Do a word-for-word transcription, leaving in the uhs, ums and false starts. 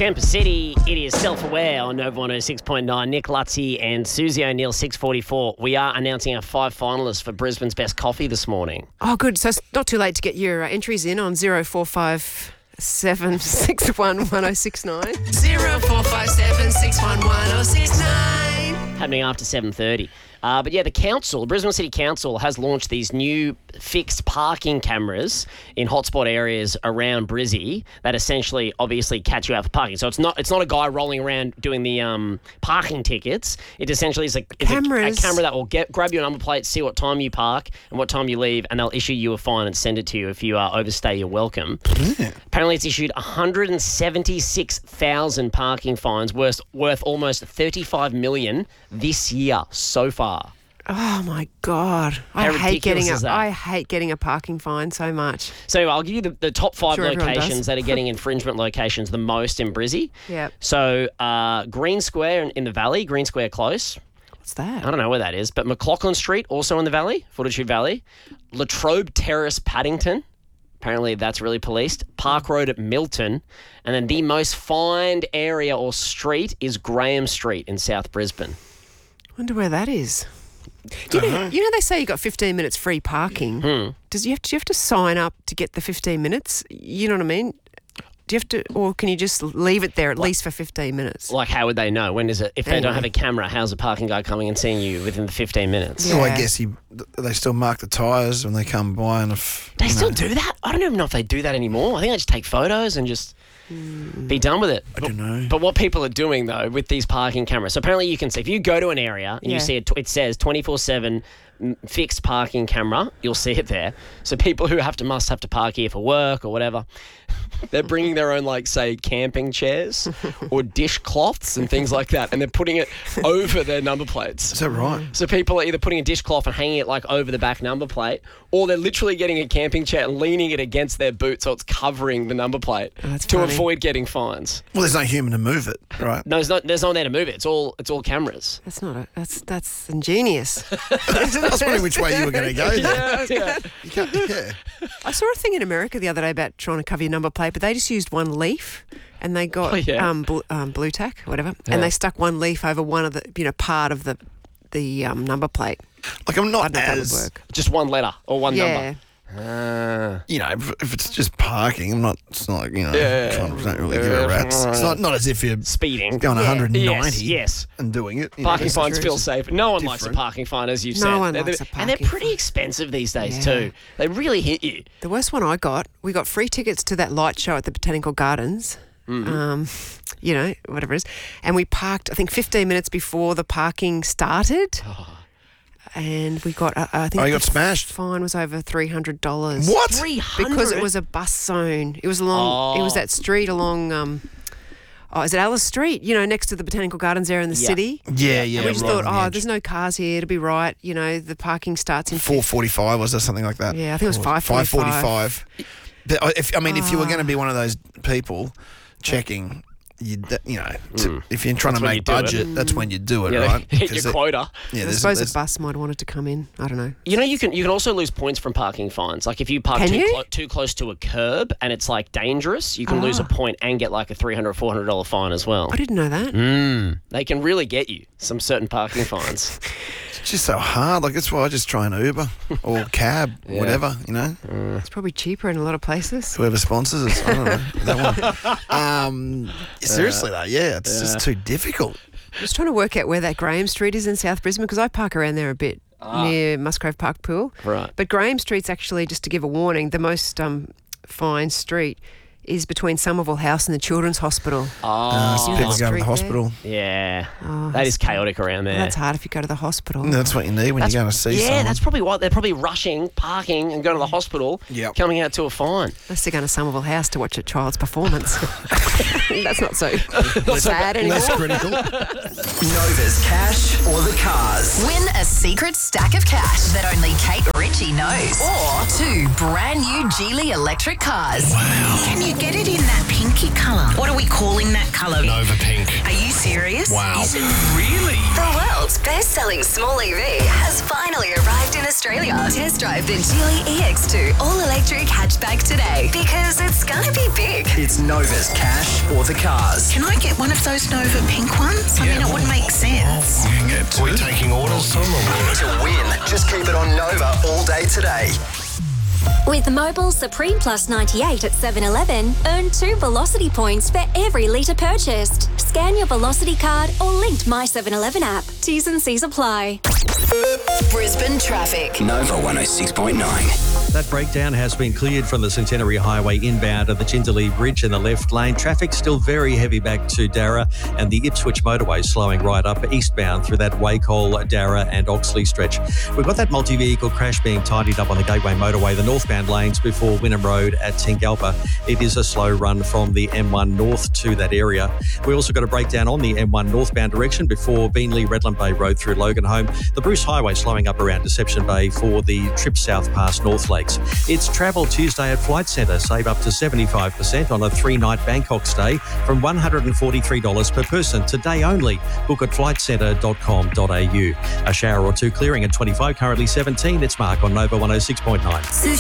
Temper City, it is Self-Aware on Nova one oh six point nine. Nick Lutzy and Susie O'Neill, six forty-four. We are announcing our five finalists for Brisbane's Best Coffee this morning. Oh, good. So it's not too late to get your uh, entries in on zero four five seven six one one oh six nine. zero four five seven six one one oh six nine. Happening after seven thirty. Uh, but yeah, the council, the Brisbane City Council, has launched these new fixed parking cameras in hotspot areas around Brizzy that essentially, obviously, catch you out for parking. So it's not it's not a guy rolling around doing the um, parking tickets. It essentially is a, it's a, a camera that will get grab your number plate, see what time you park and what time you leave, and they'll issue you a fine and send it to you if you uh, overstay your welcome. Yeah. Apparently, it's issued one hundred seventy-six thousand parking fines worth worth almost thirty-five million this year so far. Oh my God! I How hate getting ridiculous is a that? I hate getting a parking fine so much. So I'll give you the, the top five Sure everyone locations does. that are getting infringement locations the most in Brizzy. Yep. So uh, Green Square in, in the Valley, Green Square Close. What's that? I don't know where that is, but McLaughlin Street, also in the Valley, Fortitude Valley. Latrobe Terrace, Paddington. Apparently that's really policed. Park Road at Milton. And then the most fined area or street is Graham Street in South Brisbane. Wonder where that is. You know, you know they say you got fifteen minutes free parking. Hmm. Does you have to, do you have to sign up to get the fifteen minutes? You know what I mean? Do you have to, or can you just leave it there at least for fifteen minutes? Like, how would they know? When is it? If they Anyway. don't have a camera, how's a parking guy coming and seeing you within the fifteen minutes? Yeah. Well, I guess he, they still mark the tyres when they come by, and if They you still know, do that? I don't even know if they do that anymore. I think they just take photos and just be done with it. I don't know. But what people are doing, though, with these parking cameras, so apparently you can see, if you go to an area and Yeah. you see it, it says twenty-four seven fixed parking camera, you'll see it there. So people who have to must have to park here for work or whatever, they're bringing their own, like, say, camping chairs or dishcloths and things like that, and they're putting it over their number plates. Is that right? So people are either putting a dishcloth and hanging it like over the back number plate, or they're literally getting a camping chair and leaning it against their boot so it's covering the number plate Oh, that's to funny. avoid getting fines. Well, there's no human to move it, right? No, there's not. There's no one there to move it. It's all. It's all cameras. That's not a. That's that's ingenious. I was wondering which way you were going to go there. yeah. You can't, yeah. I saw a thing in America the other day about trying to cover your number plate, but they just used one leaf and they got Oh, yeah. um, bl- um, blue tack, whatever, Yeah. and they stuck one leaf over one of the, you know, part of the the um, number plate. Like, I'm I not don't know if that would as, work. Just one letter or one Yeah. number. Ah. you know, if, if it's just parking, I'm not, it's not like, you know, Yeah. trying to, don't really give a rat's. It's not, not as if you're Speeding. going Yeah. one hundred ninety Yes. Yes. and doing it. you know, Parking it's fines true. feel safe. No one likes a different. parking fine, as you've No said. one They're- likes a And they're parking pretty fine. expensive these days Yeah. too. They really hit you. The worst one I got, we got free tickets to that light show at the Botanical Gardens. Mm-hmm. Um, you know, whatever it is. And we parked, I think, fifteen minutes before the parking started. And we got, uh, I think Oh, you the got smashed? fine was over three hundred dollars. What? Three hundred. Because it was a bus zone. It was along, it was Oh. that street along, um, oh, is it Alice Street? You know, next to the Botanical Gardens there in the Yeah. city. Yeah, yeah. And we just right thought, on the oh, edge. there's no cars here. It'll be right. You know, the parking starts in four forty-five, was there something like that? Yeah, I think it was five five forty-five. forty-five. But I- if I mean, if you were Ah. going to be one of those people checking, you you know, to, Mm. if you're trying That's to when make you do it. budget, that's when you do it, Yeah, right? hit Because your it- quota. Yeah, I there's, suppose there's, a bus might have wanted to come in. I don't know. You know, you can you can also lose points from parking fines. Like if you park Can too, you? clo- too close to a curb and it's like dangerous, you can lose a Ah. point and get like a three hundred dollars, four hundred dollars fine as well. I didn't know that. Mm. They can really get you some certain parking fines. it's just so hard. Like that's why I just try an Uber or cab, Yeah. whatever. You know, It's probably cheaper in a lot of places. whoever sponsors us. I don't know that one. Um, seriously though, yeah, it's Yeah. just too difficult. I was trying to work out where that Graham Street is in South Brisbane because I park around there a bit near Musgrave Park Pool. Right. But Graham Street's actually, just to give a warning, the most um, fine street is between Somerville House and the Children's Hospital. Uh, so Oh, people that go to the street there? hospital. yeah. Oh, That is chaotic around there. Well, that's hard if you go to the hospital. That's what you need when That's- you're going to see yeah, someone. that's probably why they're probably rushing, parking, and going to the hospital, Yep. coming out to a fine. Unless they're going to Somerville House to watch a child's performance. That's not so sad anymore. Less critical. Nova's cash or the cars. Win a secret stack of cash that only Kate Ritchie knows. Or two brand new Geely electric cars. Wow. Can you you get it in that pinky colour. What are we calling that colour? Nova Pink. Are you serious? Wow. Is it really? The world's best-selling small E V has finally arrived in Australia. Test drive the Geely E X two all-electric hatchback today because it's gonna be big. It's Nova's Cash or the Cars. Can I get one of those Nova pink ones? I mean, it would make sense. You can get two. We're taking orders from them. To win, just keep it on Nova all day today. With Mobile Supreme Plus ninety-eight at seven eleven, earn two Velocity points for every litre purchased. Scan your Velocity card or linked My seven eleven app. T's and C's apply. Brisbane traffic. Nova one oh six point nine. That breakdown has been cleared from the Centenary Highway inbound of the Jindalee Bridge in the left lane. Traffic still very heavy back to Darra, and the Ipswich motorway slowing right up eastbound through that Wacol, Darra and Oxley stretch. We've got that multi-vehicle crash being tidied up on the Gateway motorway, the northbound lanes before Wynnum Road at Tingalpa. It is a slow run from the M one north to that area. We also got a breakdown on the M one northbound direction before Beenleigh Redland Bay Road through Loganholme. The Bruce Highway slowing up around Deception Bay for the trip south past North Lakes. It's Travel Tuesday at Flight Centre. Save up to seventy-five percent on a three-night Bangkok stay from one hundred forty-three dollars per person. Today only. Book at flight centre dot com dot a u. A shower or two clearing at twenty-five, currently seventeen. It's Mark on Nova one oh six point nine. Sushi